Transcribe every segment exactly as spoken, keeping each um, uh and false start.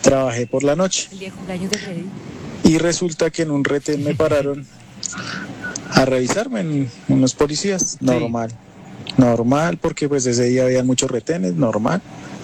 trabajé por la noche. El día de cumpleaños de Freddy. Y resulta que en un retén me pararon a revisarme en unos policías. Normal. Normal, porque pues ese día había muchos retenes, normal.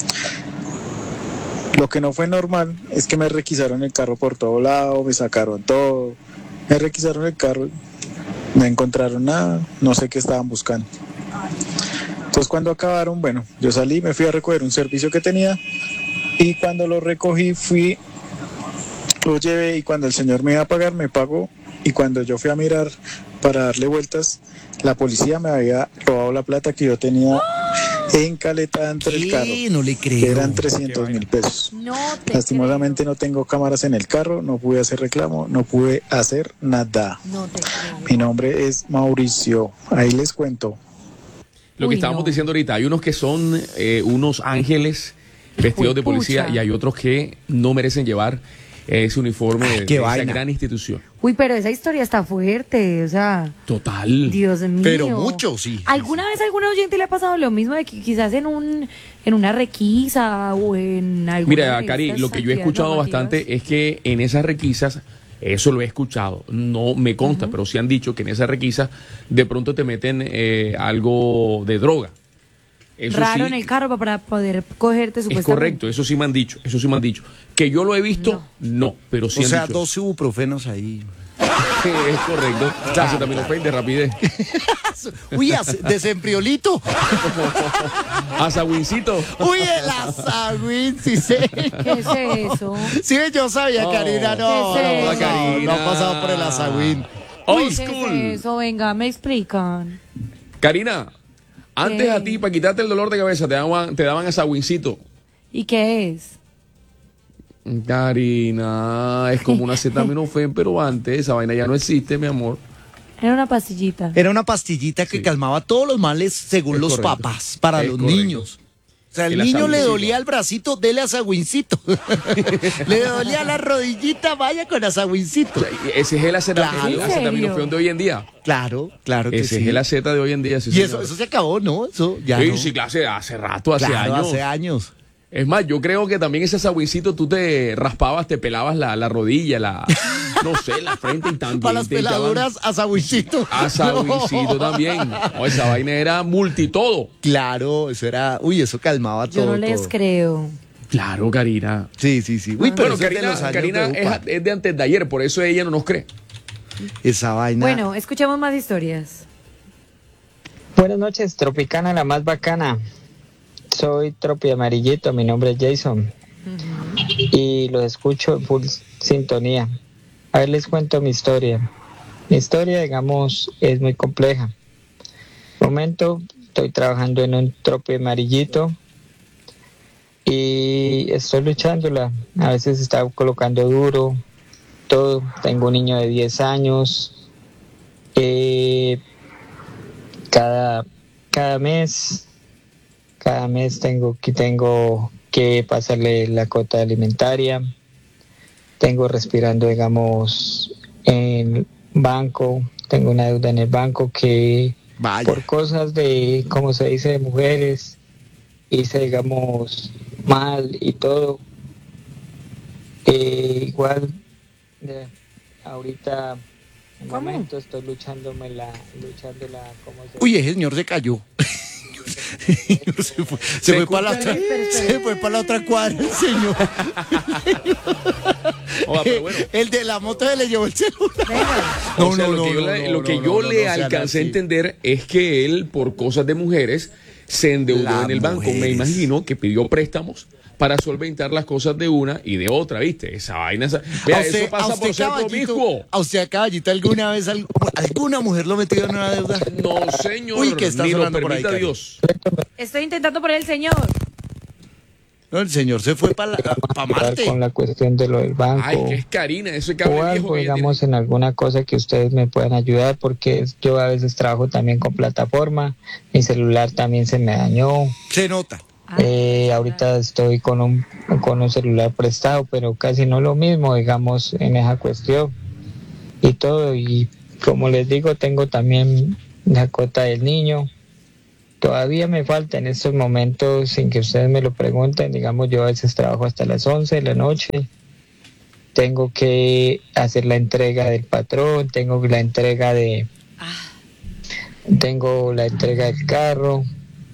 Lo que no fue normal es que me requisaron el carro por todo lado, me sacaron todo, me requisaron el carro, no encontraron nada, no sé qué estaban buscando. Entonces cuando acabaron, bueno, yo salí, me fui a recoger un servicio que tenía y cuando lo recogí fui, lo llevé y cuando el señor me iba a pagar me pagó y cuando yo fui a mirar para darle vueltas, la policía me había robado la plata que yo tenía encaletada entre el carro. No le creo. Que eran trescientos mil pesos. No te Lastimosamente creo. no tengo cámaras en el carro, no pude hacer reclamo, no pude hacer nada. No te creo. Mi nombre es Mauricio, ahí les cuento. Lo que Uy, estábamos no. diciendo ahorita, hay unos que son eh, unos ángeles vestidos de policía Juepucha. y hay otros que no merecen llevar ese uniforme de, qué de esa vaina. gran institución. Uy, pero esa historia está fuerte, o sea, Total. Dios mío. Pero mucho, sí. ¿Alguna vez a algún oyente le ha pasado lo mismo de que quizás en un en una requisa o en alguna Mira, de Cari, estas lo que yo he actividades escuchado normativas? bastante es que en esas requisas, eso lo he escuchado, no me consta, pero sí han dicho que en esas requisas de pronto te meten eh, algo de droga. Eso Raro sí, en el carro para poder cogerte es supuestamente. correcto, eso sí me han dicho, eso sí me han dicho. Que yo lo he visto, no, pero sí O han sea, dicho. dos ibuprofenos ahí. Es correcto. Acetaminofén de rapidez. Uy, as- desempriolito. Asawincito. Uy, el asagüín, sí sé. ¿Qué es eso? Sí, yo sabía, Oh. Karina, no, ¿Qué no, es no, eso? no, ha pasado por el asagüín. Old ¿Qué school. es eso? Venga, me explican. Karina, antes ¿Qué? a ti, para quitarte el dolor de cabeza, te daban, te daban asawincito. ¿Y qué es? Karina, es como una acetaminofén, pero antes esa vaina ya no existe, mi amor. Era una pastillita. Era una pastillita que Sí. calmaba todos los males según Es los correcto. papás, para Es los correcto. niños. O sea, el El niño le asagüincito. dolía el bracito, dele asagüincito. Le dolía la rodillita, vaya con asagüincito. Ese es el aceta- Claro. el ¿En acetaminofén serio? de hoy en día. Claro, claro que Ese sí. es el aceta de hoy en día. Sí, Y señor. eso, eso se acabó, ¿no? Eso ya Sí, no. sí, clase, hace rato, hace Claro, años. hace años. Es más, yo creo que también ese sabuicito tú te raspabas, te pelabas la, la rodilla, la, no sé, la frente y también. Para las te echaban peladuras, asagüincito. asabuicito también. No, esa vaina era multitodo. Claro, eso era. Uy, eso calmaba Yo todo. no les todo. creo. Claro, Karina. Sí, sí, sí. Uy, pero Bueno, eso es de Karina, los años Karina de es, UPA. es de antes de ayer, por eso ella no nos cree. Esa vaina. Bueno, escuchemos más historias. Buenas noches, Tropicana, la más bacana. Soy Tropi Amarillito, mi nombre es Jason. Y los escucho en full sintonía. A ver, les cuento mi historia. Mi historia, digamos, es muy compleja. Momento, estoy trabajando en un Tropi Amarillito y estoy luchándola. A veces está colocando duro, todo. Tengo un niño de diez años. Eh, cada, cada mes... Cada mes tengo que tengo que pasarle la cuota alimentaria. Tengo respirando, digamos, en banco. Tengo una deuda en el banco que Vaya. por cosas de, como se dice, de mujeres, hice, digamos, mal y todo. Eh, igual, eh, ahorita, en ¿Cómo? momento estoy luchándome la, luchándola, ¿cómo se Uy, ese señor se cayó. se fue, se fue para la otra, se fue para la otra cuadra, el señor. Oiga, pero bueno. El de la moto se le llevó el celular. O sea, lo que yo, le, lo que no, yo no, le no sean alcancé a así. entender es que él, por cosas de mujeres, se endeudó Las en el banco. Me mujeres. imagino que pidió préstamos para solventar las cosas de una y de otra, ¿viste? Esa vaina, esa- vea, A usted- eso a pasa usted, por ser caballito, promiscuo. A usted, caballito, ¿alguna vez al- alguna mujer lo metió en una deuda? No, señor, Uy, que está ni lo sonando por ahí, permita Cari. Dios. Estoy intentando por el señor. No, el señor se fue para Marte. con la cuestión de lo del banco? Ay, que es Karina, ese o cable viejo algo, que ella digamos, en alguna cosa que ustedes me puedan ayudar, porque yo a veces trabajo también con plataforma, mi celular también se me dañó, Se nota. eh, ahorita estoy con un, con un celular prestado, pero casi no lo mismo, digamos, en esa cuestión y todo, y como les digo, tengo también la cuota del niño, todavía me falta en estos momentos, sin que ustedes me lo pregunten, digamos, yo a veces trabajo hasta las once de la noche, tengo que hacer la entrega del patrón, tengo la entrega de... Tengo la entrega del carro,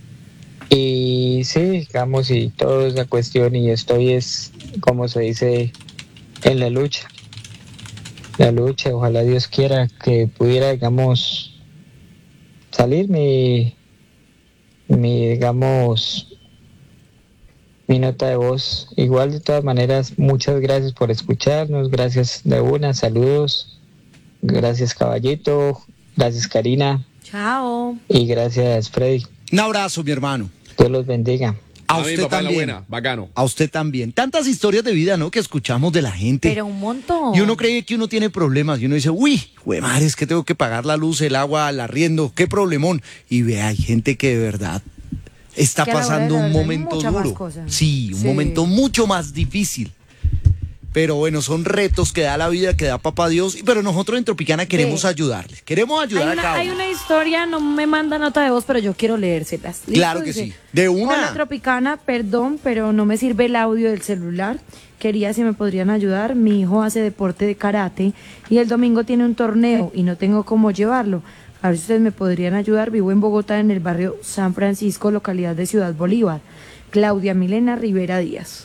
y sí, digamos, y toda esa cuestión, y estoy es, como se dice, en la lucha. La lucha, ojalá Dios quiera que pudiera, digamos, salir mi, mi, digamos, mi nota de voz. Igual, de todas maneras, muchas gracias por escucharnos, gracias de una, saludos, gracias Caballito, gracias Karina. Chao. Y gracias Freddy. Un abrazo, mi hermano. Dios los bendiga. A Amén, usted papá de la también. buena, bacano. A usted también. Tantas historias de vida, ¿no? Que escuchamos de la gente. Pero un montón. Y uno cree que uno tiene problemas y uno dice, uy, güey, madre, es que tengo que pagar la luz, el agua, el arriendo, qué problemón. Y ve, hay gente que de verdad está Que a la hora pasando de la un verdad hay momento muchas más duro. cosas. Sí, un Sí. momento mucho más difícil. Pero bueno, son retos que da la vida, que da papá Dios. Pero nosotros en Tropicana queremos Sí. ayudarles. Queremos ayudar Hay a una, cada hay uno. una historia, no me manda nota de voz, pero yo quiero leérselas. ¿Listo? Claro que Dice, sí. De una. Hola Tropicana, perdón, pero no me sirve el audio del celular. Quería si me podrían ayudar. Mi hijo hace deporte de karate y el domingo tiene un torneo y no tengo cómo llevarlo. A ver si ustedes me podrían ayudar. Vivo en Bogotá, en el barrio San Francisco, localidad de Ciudad Bolívar. Claudia Milena Rivera Díaz.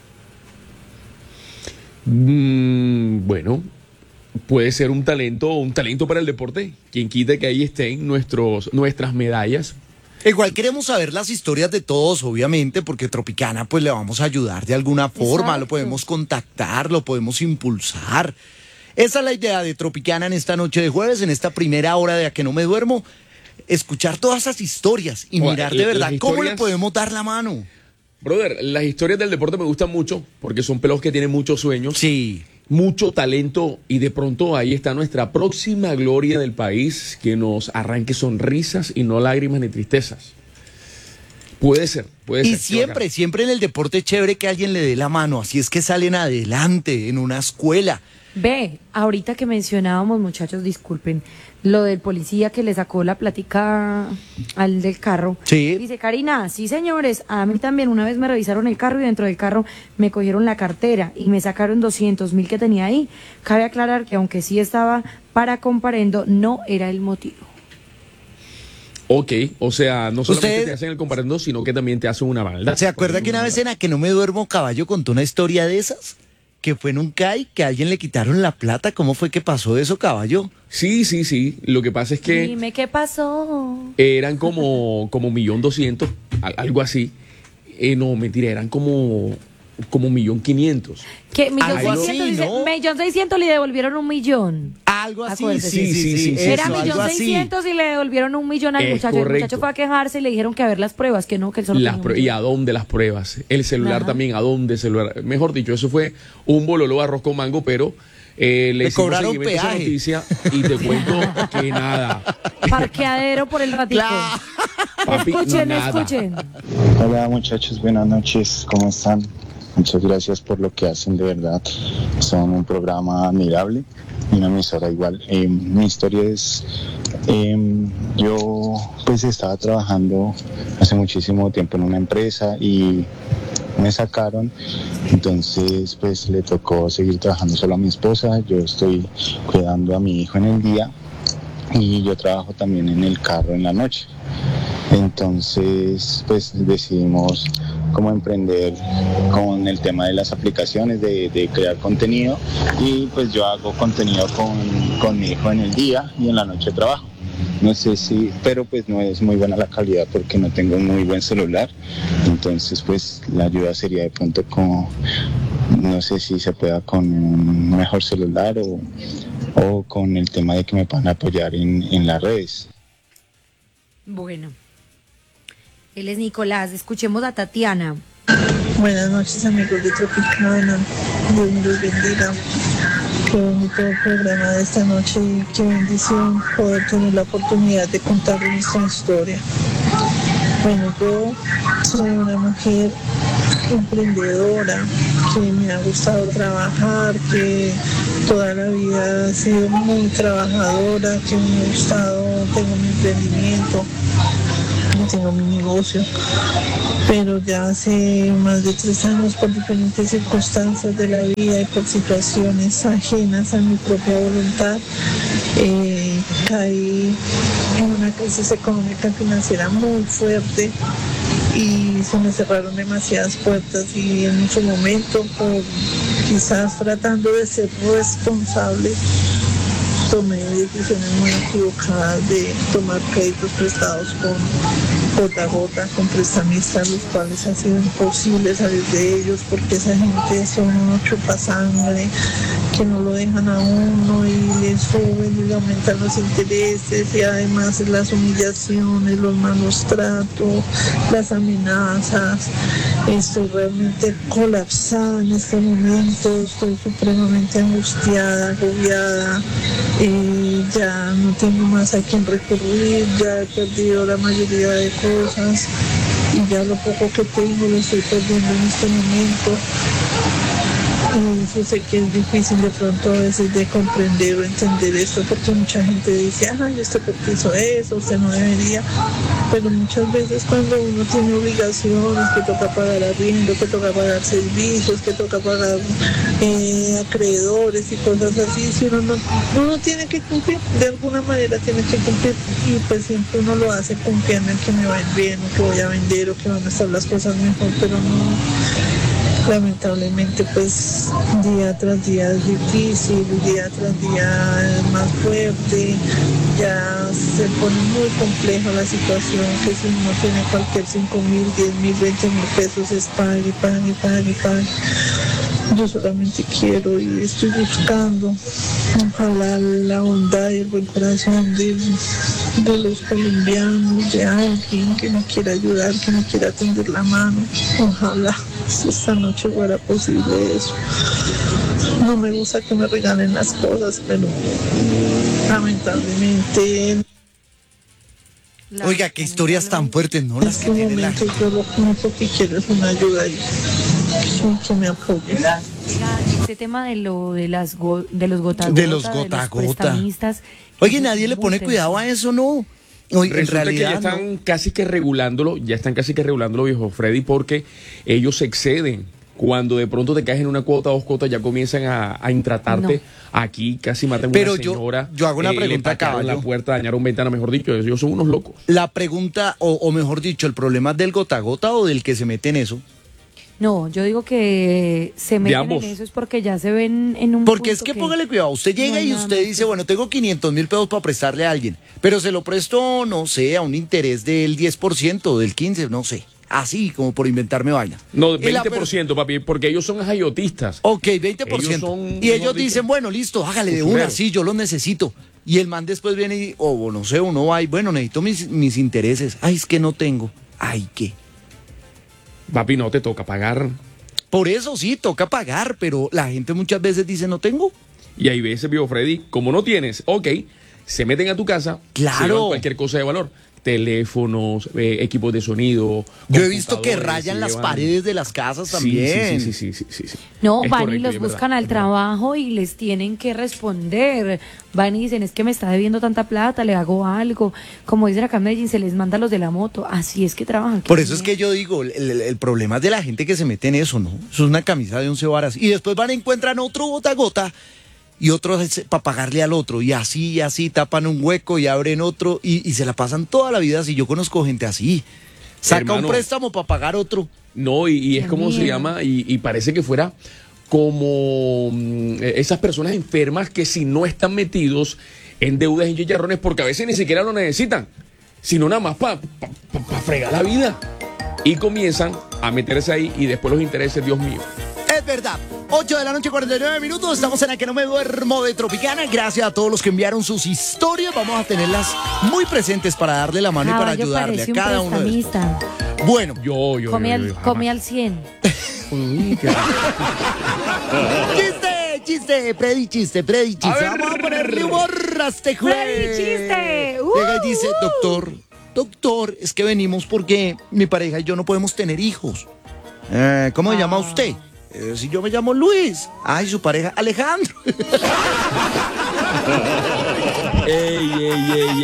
Mm, bueno, puede ser un talento, un talento para el deporte. Quien quita que ahí estén nuestros, nuestras medallas. Igual queremos saber las historias de todos, obviamente, porque Tropicana pues le vamos a ayudar de alguna forma, Exacto. lo podemos contactar, lo podemos impulsar. Esa es la idea de Tropicana en esta noche de jueves, en esta primera hora de A que no me duermo, escuchar todas esas historias y Bueno, mirar de las verdad cómo le historias- podemos dar la mano. Brother, las historias del deporte me gustan mucho porque son pelos que tienen muchos sueños, Sí. mucho talento y de pronto ahí está nuestra próxima gloria del país que nos arranque sonrisas y no lágrimas ni tristezas. Puede ser, puede Y ser. siempre, siempre en el deporte es chévere que alguien le dé la mano, así es que salen adelante en una escuela. Ve, ahorita que mencionábamos, muchachos, disculpen, lo del policía que le sacó la plática al del carro. Sí. Dice, Karina, sí señores, a mí también una vez me revisaron el carro y dentro del carro me cogieron la cartera y me sacaron doscientos mil que tenía ahí. Cabe aclarar que aunque sí estaba para comparendo, no era el motivo. Ok, o sea, no solamente Usted- te hacen el comparendo, sino que también te hacen una maldad. ¿Se acuerda que una vez en A que no me duermo Caballo contó una historia de esas? Que fue en un C A I, que a alguien le quitaron la plata. ¿Cómo fue que pasó eso, Caballo? Sí, sí, sí. Lo que pasa es que Dime qué pasó. eran como como millón doscientos, al- algo así. Eh, no, mentira, eran como como millón quinientos. Que millón Algo así, seiscientos, dice, ¿no? millón seiscientos le devolvieron un millón. Algo así, Acuérdese. sí, sí, sí. Sí, sí, eso, Era algo millón así. seiscientos y le devolvieron un millón al Es muchacho. El correcto. muchacho fue a quejarse y le dijeron que a ver las pruebas, que no, que él solo Las tenía un prue- y millón. a dónde las pruebas. El celular Ajá. también, a dónde celular. Mejor dicho, eso fue un bololo arroz con mango, pero eh, le, Le hicimos cobraron seguimiento a esa peaje. noticia y te cuento que nada. Parqueadero por el ratico. Claro. Papi, Escuchen, nada. escuchen. Hola muchachos, buenas noches, ¿cómo están? Muchas gracias por lo que hacen, de verdad. Son un programa admirable, una emisora igual. Eh, mi historia es, eh, yo pues estaba trabajando hace muchísimo tiempo en una empresa y me sacaron, entonces pues le tocó seguir trabajando solo a mi esposa. Yo estoy cuidando a mi hijo en el día y yo trabajo también en el carro en la noche. Entonces, pues decidimos cómo emprender con el tema de las aplicaciones, de, de crear contenido, y pues yo hago contenido con, con mi hijo en el día y en la noche trabajo. No sé si, pero pues no es muy buena la calidad porque no tengo un muy buen celular, entonces pues la ayuda sería de pronto con, no sé si se pueda con un mejor celular o, o con el tema de que me puedan apoyar en, en las redes. Bueno, él es Nicolás. Escuchemos a Tatiana. Buenas noches amigos de Tropicana, Dios me los bendiga, qué bonito el programa de esta noche y qué bendición poder tener la oportunidad de contar nuestra historia. Bueno, yo soy una mujer emprendedora, que me ha gustado trabajar, que toda la vida he sido muy trabajadora, que me ha gustado, tengo mi emprendimiento. tengo mi negocio, pero ya hace más de tres años, por diferentes circunstancias de la vida y por situaciones ajenas a mi propia voluntad, eh, caí en una crisis económica financiera muy fuerte y se me cerraron demasiadas puertas, y en su momento, por quizás tratando de ser responsable, tomé decisiones muy equivocadas de tomar créditos prestados con gota a gota, con prestamistas, los cuales ha sido imposible salir de ellos porque esa gente son unos chupasangre que no lo dejan a uno y le suben y le aumentan los intereses, y además las humillaciones, los malos tratos, las amenazas. Estoy realmente colapsada en este momento, estoy supremamente angustiada, agobiada. Eh, ya no tengo más a quien recurrir, ya he perdido la mayoría de cosas y ya lo poco que tengo lo estoy perdiendo en este momento. Y yo sé que es difícil de pronto a veces de comprender o entender esto, porque mucha gente dice, ay, ¿usted por qué hizo eso? Usted no debería. Pero muchas veces cuando uno tiene obligaciones, que toca pagar arriendo, que toca pagar servicios, que toca pagar eh, acreedores y cosas así, si uno no, uno tiene que cumplir, de alguna manera tiene que cumplir, y pues siempre uno lo hace confiando en que me va a ir bien, o que voy a vender, o que van a estar las cosas mejor, pero no. Lamentablemente, pues día tras día es difícil, día tras día es más fuerte, ya se pone muy compleja la situación, que si uno tiene cualquier cinco mil, diez mil, veinte mil pesos es pague, pague, pague, pague. Yo solamente quiero y estoy buscando, ojalá la bondad y el buen corazón de, de los colombianos, de alguien que me quiera ayudar, que me quiera tender la mano. Ojalá si esta noche fuera posible eso. No me gusta que me regalen las cosas, pero lamentablemente... Oiga, qué historias tan fuertes, ¿no? En Las este que tiene la momento gente. yo lo único que quiero es una ayuda y que me apoye. Oiga, este tema de lo de las go- de los gota a De gota, los gota a gota. prestamistas, Oye, eso nadie es le muy pone tenso. cuidado a eso, ¿no? Oye, en Resulta realidad, que ya están no. casi que regulándolo, ya están casi que regulándolo, viejo Freddy, porque ellos se exceden. Cuando de pronto te caes en una cuota, dos cuotas, ya comienzan a, a intratarte. No. Aquí casi matan a Pero una yo- señora. yo hago una le pregunta, patearon caballo. la puerta, dañaron ventana, mejor dicho. Ellos son unos locos. La pregunta, o, o mejor dicho, ¿el problema es del gota a gota o del que se mete en eso? No, yo digo que se meten ambos. en eso es porque ya se ven en un Porque es punto que póngale cuidado, usted llega no hay y nada usted más dice, que- bueno, tengo quinientos mil pesos para prestarle a alguien, pero se lo presto, no sé, a un interés del diez por ciento, del quince por ciento, no sé, así como por inventarme vaina. No, Y la veinte por ciento, papi, porque ellos son jayotistas. Ok, veinte por ciento. Ellos son, Y ellos mejor dicho, dicen, bueno, listo, hágale de una, usureros. sí, yo lo necesito. Y el man después viene y, o no sé, uno va y, bueno, necesito mis, mis intereses. Ay, es que no tengo. Ay, ¿qué? Papi, no te toca pagar. Por eso sí, toca pagar, pero la gente muchas veces dice, no tengo. Y hay veces, viejo Freddy, como no tienes, ok, se meten a tu casa, Claro. se llevan cualquier cosa de valor. Teléfonos, eh, equipos de sonido. Yo he visto que computadores, rayan se las llevan- paredes de las casas Sí, también. Sí, sí, sí, sí, sí, sí, sí. No, Es van y correcto, los es buscan verdad, al es verdad. trabajo y les tienen que responder. Van y dicen, es que me está debiendo tanta plata, le hago algo. Como dicen acá en Medellín, se les manda a los de la moto. Así es que trabajan. Por eso es que yo digo, el, el- el problema es de la gente que se mete en eso, ¿no? Eso es una camisa de once varas. Y después van y encuentran otro gota a gota y otro para pagarle al otro. Y así y así tapan un hueco y abren otro y, y se la pasan toda la vida así. Yo conozco gente así. Saca Hermano. un préstamo para pagar otro. No, y, y es Qué como se miedo. llama, y, y parece que fuera como mm, eh, esas personas enfermas que si no están metidos en deudas y chicharrones, porque a veces ni siquiera lo necesitan, sino nada más para pa, pa- pa fregar la vida. Y comienzan a meterse ahí y después los intereses, Dios mío. Es verdad. ocho de la noche, cuarenta y nueve minutos. Estamos en la que no me duermo de Tropicana. Gracias a todos los que enviaron sus historias. Vamos a tenerlas muy presentes para darle la mano y para Caballo ayudarle a parece un cada uno de ellos. prestamista. Bueno, Yo, yo, Come yo, al, yo, jamás. come al cien. Uy, qué- chiste, chiste, Freddy, chiste, Freddy, chiste. A ver. Vamos a ponerle humor a este jueves. Freddy, chiste. Llega y dice, Uh, uh. doctor, doctor, es que venimos porque mi pareja y yo no podemos tener hijos. Eh, ¿Cómo se llama Ah. usted? Eh, si yo me llamo Luis. Ay, su pareja, Alejandro. Ey, ey, ey,